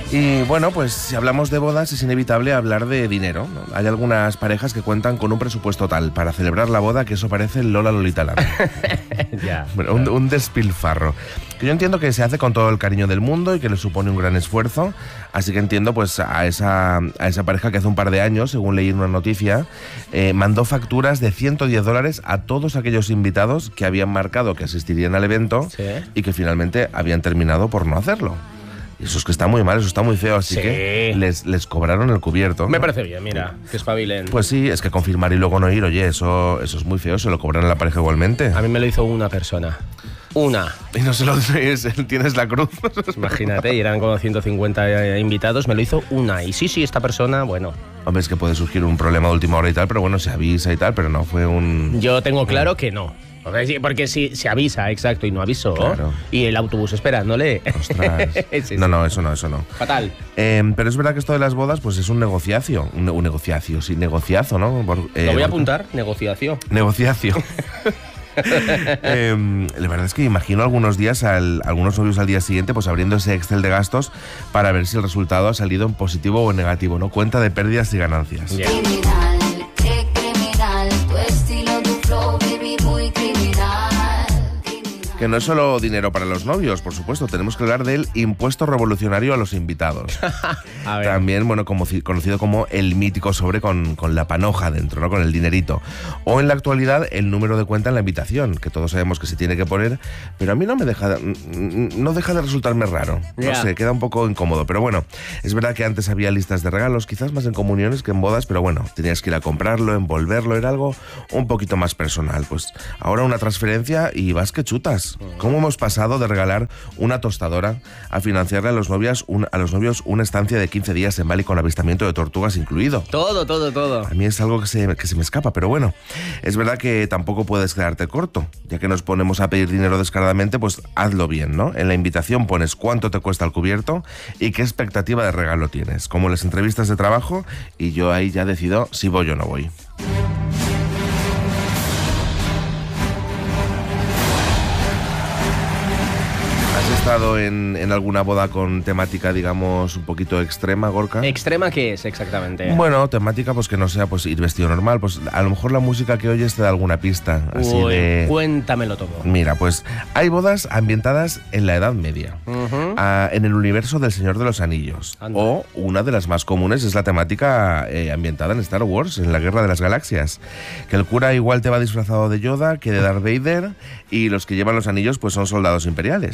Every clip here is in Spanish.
Y bueno, pues si hablamos de bodas es inevitable hablar de dinero, ¿no? Hay algunas parejas que cuentan con un presupuesto tal para celebrar la boda que eso parece el Lola Lolitaland. Ya. Bueno, un despilfarro. Que yo entiendo que se hace con todo el cariño del mundo y que le supone un gran esfuerzo. Así que entiendo pues a esa pareja que hace un par de años, según leí en una noticia, mandó facturas de $110 a todos aquellos invitados que habían marcado que asistirían al evento, Sí. y que finalmente habían terminado por no hacerlo. Y eso es que está muy mal, eso está muy feo, así Sí. que les cobraron el cubierto. Me ¿no? parece bien, mira, que espabilen. Pues sí, es que confirmar y luego no ir, oye, eso es muy feo, se lo cobran a la pareja igualmente. A mí me lo hizo una persona. Una. Y no se lo tienes la cruz. Imagínate, y eran como 150 invitados, me lo hizo una. Y sí, esta persona, bueno. Hombre, es que puede surgir un problema de última hora y tal, pero bueno, se avisa y tal, pero no fue un... Yo tengo claro que no. Porque si se avisa, exacto, y no avisó, Claro. y el autobús esperándole. Ostras. Sí. No, eso no. Fatal. Pero es verdad que esto de las bodas, pues es un negociacio. Un negociazo, ¿no? Lo voy a apuntar, negociación. Negociacio. La verdad es que imagino algunos novios al día siguiente pues abriendo ese Excel de gastos para ver si el resultado ha salido en positivo o en negativo, ¿no? Cuenta de pérdidas y ganancias. Yeah. Criminal, qué criminal, tu estilo, tu flow, baby, muy criminal. Que no es solo dinero para los novios, por supuesto, tenemos que hablar del impuesto revolucionario a los invitados. A ver. También, bueno, conocido como el mítico sobre con la panoja dentro, ¿no? Con el dinerito. O en la actualidad, el número de cuenta en la invitación, que todos sabemos que se tiene que poner, pero a mí no deja de resultarme raro. No Yeah. sé, queda un poco incómodo. Pero bueno, es verdad que antes había listas de regalos, quizás más en comuniones que en bodas, pero bueno, tenías que ir a comprarlo, envolverlo, era algo un poquito más personal. Pues ahora una transferencia y vas que chutas. ¿Cómo hemos pasado de regalar una tostadora a financiarle a los novios una estancia de 15 días en Bali con avistamiento de tortugas incluido? Todo. A mí es algo que se me escapa, pero bueno, es verdad que tampoco puedes quedarte corto. Ya que nos ponemos a pedir dinero descaradamente, pues hazlo bien, ¿no? En la invitación pones cuánto te cuesta el cubierto y qué expectativa de regalo tienes, como en las entrevistas de trabajo, y yo ahí ya decido si voy o no voy. ¿Has estado en alguna boda con temática, digamos, un poquito extrema, Gorka? ¿Extrema qué es exactamente? Bueno, temática pues que no sea pues ir vestido normal, pues a lo mejor la música que oyes te da alguna pista, así Uy, de... cuéntamelo todo. Mira, pues hay bodas ambientadas en la Edad Media, en el universo del Señor de los Anillos. Anda. O una de las más comunes es la temática ambientada en Star Wars, en la Guerra de las Galaxias. Que el cura igual te va disfrazado de Yoda que de Darth Vader, y los que llevan los anillos pues son soldados imperiales.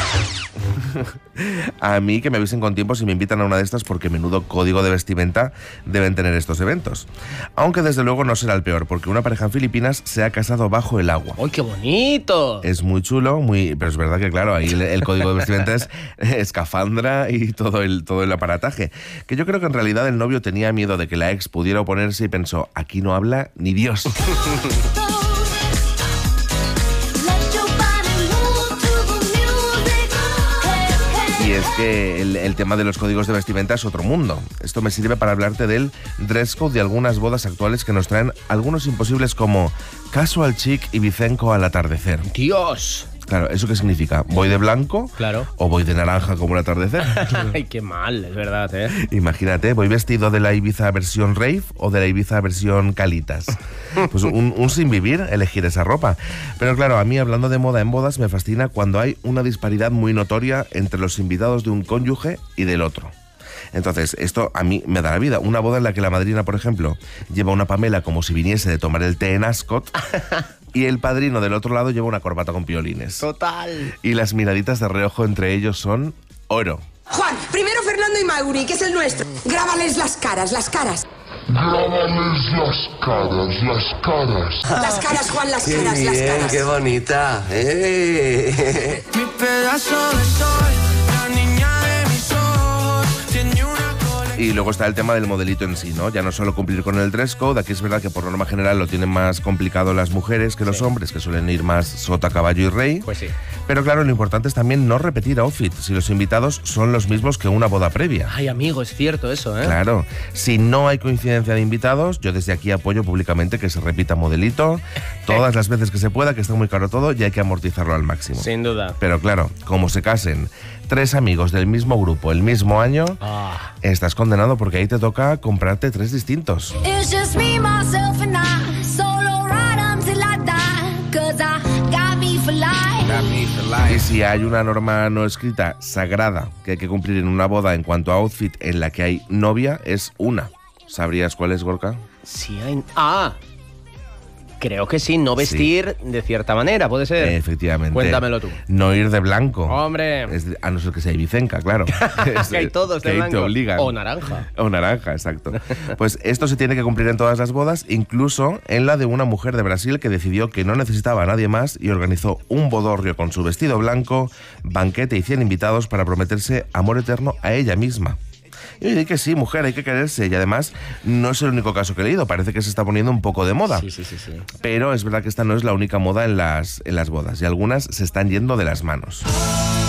A mí que me avisen con tiempo si me invitan a una de estas, porque menudo código de vestimenta deben tener estos eventos. Aunque desde luego no será el peor, porque una pareja en Filipinas se ha casado bajo el agua. ¡Ay, qué bonito! Es muy chulo, pero es verdad que claro, ahí el código de vestimenta es escafandra y todo el aparataje. Que yo creo que en realidad el novio tenía miedo de que la ex pudiera oponerse y pensó, aquí no habla ni Dios. Y es que el tema de los códigos de vestimenta es otro mundo. Esto me sirve para hablarte del dress code de algunas bodas actuales que nos traen algunos imposibles como casual chic y bicenco al atardecer. ¡Dios! Claro, ¿eso qué significa? ¿Voy de blanco? Claro. ¿O voy de naranja como el atardecer? ¡Ay, qué mal! Es verdad, ¿eh? Imagínate, ¿voy vestido de la Ibiza versión rave o de la Ibiza versión calitas? Pues un sin vivir elegir esa ropa. Pero claro, a mí, hablando de moda en bodas, me fascina cuando hay una disparidad muy notoria entre los invitados de un cónyuge y del otro. Entonces, esto a mí me da la vida. Una boda en la que la madrina, por ejemplo, lleva una Pamela como si viniese de tomar el té en Ascot, y el padrino del otro lado lleva una corbata con piolines. Total. Y las miraditas de reojo entre ellos son oro. Juan, primero Fernando y Mauri, que es el nuestro. Grábales las caras, las caras. Grábales las caras. Las caras, Juan, las Qué caras, bien, las caras. qué bonita. Mi pedazo de sol, la niña de mis ojos, tiene una colección. Y luego está el tema del modelito en sí, ¿no? Ya no solo cumplir con el dress code, aquí es verdad que por norma general lo tienen más complicado las mujeres que los hombres, que suelen ir más sota, caballo y rey. Pues sí. Pero claro, lo importante es también no repetir outfit si los invitados son los mismos que una boda previa. Ay, amigo, es cierto eso, ¿eh? Claro, si no hay coincidencia de invitados, yo desde aquí apoyo públicamente que se repita modelito todas las veces que se pueda, que está muy caro todo y hay que amortizarlo al máximo. Sin duda. Pero claro, como se casen 3 amigos del mismo grupo el mismo año, estás condenado porque ahí te toca comprarte 3 distintos. It's just me, myself and I. Solo ride until I die. 'Cause I got me for life. Y si hay una norma no escrita sagrada que hay que cumplir en una boda en cuanto a outfit en la que hay novia, es una. ¿Sabrías cuál es, Gorka? Sí hay... Creo que sí, no vestir de cierta manera, puede ser. Efectivamente. Cuéntamelo tú. No ir de blanco. ¡Hombre! A no ser que sea Ibicenca, claro. Que hay todos de que ahí blanco. te obligan. O naranja. O naranja, exacto. Pues esto se tiene que cumplir en todas las bodas, incluso en la de una mujer de Brasil que decidió que no necesitaba a nadie más y organizó un bodorrio con su vestido blanco, banquete y 100 invitados para prometerse amor eterno a ella misma. Y yo digo que sí, mujer, hay que quererse. Y además, no es el único caso que he leído. Parece que se está poniendo un poco de moda. Sí. Pero es verdad que esta no es la única moda en las bodas. Y algunas se están yendo de las manos.